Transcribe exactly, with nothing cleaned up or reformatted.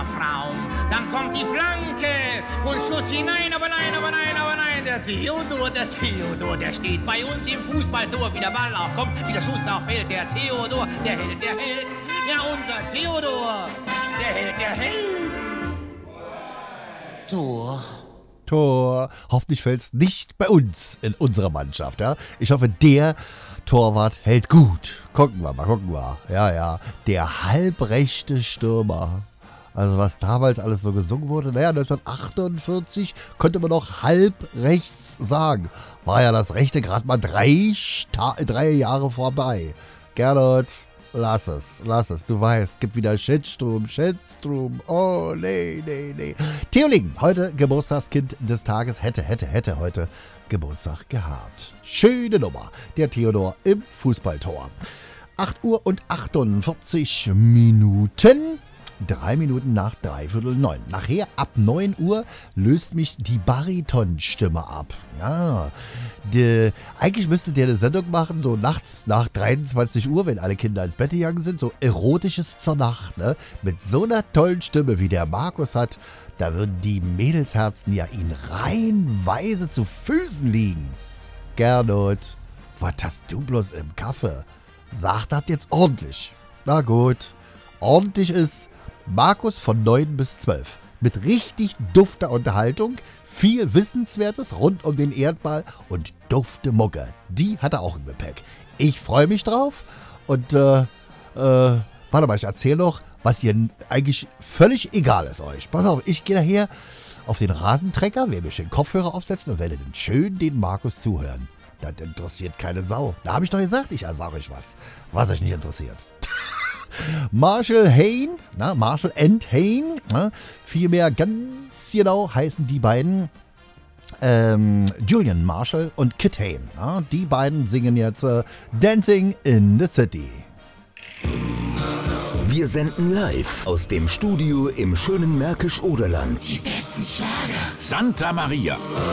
Strafraum. Dann kommt die Flanke und Schuss hinein, aber nein, aber nein, aber nein. Der Theodor, der Theodor, der steht bei uns im Fußballtor. Wie der Ball auch kommt, wie der Schuss auch fällt. Der Theodor, der Held, der Held. Ja, unser Theodor, der Held, der Held. Tor. Tor. Hoffentlich fällt's nicht bei uns in unserer Mannschaft. Ja? Ich hoffe, der Torwart hält gut. Gucken wir mal, gucken wir. Ja, ja. Der halbrechte Stürmer. Also was damals alles so gesungen wurde. Naja, neunzehnhundertachtundvierzig konnte man noch halb rechts sagen. War ja das Rechte gerade mal drei, Sta- drei Jahre vorbei. Gernot, lass es, lass es. Du weißt, gibt wieder Shitstrom, Shitstrom. Oh, nee, nee, nee. Theolingen, heute Geburtstagskind des Tages. Hätte, hätte, hätte heute Geburtstag gehabt. Schöne Nummer. Der Theodor im Fußballtor. acht Uhr und achtundvierzig Minuten. Drei Minuten nach dreiviertel neun. Nachher ab neun Uhr löst mich die Baritonstimme ab. Ja, de, eigentlich müsste der eine Sendung machen, so nachts nach dreiundzwanzig Uhr, wenn alle Kinder ins Bett gegangen sind, so Erotisches zur Nacht, ne? Mit so einer tollen Stimme, wie der Markus hat, da würden die Mädelsherzen ja ihn reihenweise zu Füßen liegen. Gernot, was hast du bloß im Kaffee? Sag das jetzt ordentlich. Na gut, ordentlich ist Markus von neun bis zwölf. Mit richtig dufter Unterhaltung, viel Wissenswertes rund um den Erdball und dufte Mucke. Die hat er auch im Gepäck. Ich freue mich drauf und äh, äh, warte mal, ich erzähle noch, was hier eigentlich völlig egal ist euch. Pass auf, ich gehe daher auf den Rasentrecker, werde mir schön Kopfhörer aufsetzen und werde dann schön den Markus zuhören. Das interessiert keine Sau. Da habe ich doch gesagt, ich sage euch was, was euch nicht interessiert. Marshall Hayne, na, Marshall and Hayne, na, vielmehr ganz genau heißen die beiden ähm, Julian Marshall und Kit Hayne. Na, die beiden singen jetzt äh, Dancing in the City. Wir senden live aus dem Studio im schönen Märkisch-Oderland. Die besten Schlager. Santa Maria.